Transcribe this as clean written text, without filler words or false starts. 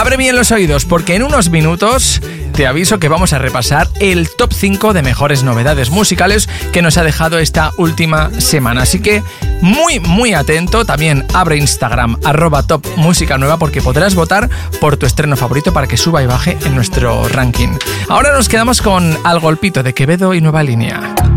Abre bien los oídos porque en unos minutos te aviso que vamos a repasar el top 5 de mejores novedades musicales que nos ha dejado esta última semana. Así que muy atento. También abre Instagram @topmusicanueva porque podrás votar por tu estreno favorito para que suba y baje en nuestro ranking. Ahora nos quedamos con Al Golpito de Quevedo y Nueva Línea.